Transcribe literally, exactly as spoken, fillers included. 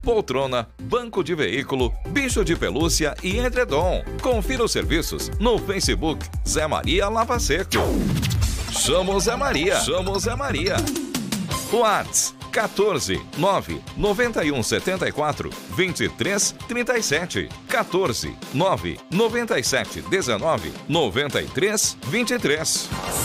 poltrona, banco de veículo, bicho de pelúcia e edredom. Confira os serviços no Facebook Zé Maria Lava Seco. Chama o Zé Maria. Chama o Zé Maria. WhatsApp quatorze, nove, noventa e um, setenta e quatro, vinte e três, trinta e sete. quatorze, nove, noventa e sete, dezenove, noventa e três, vinte e três.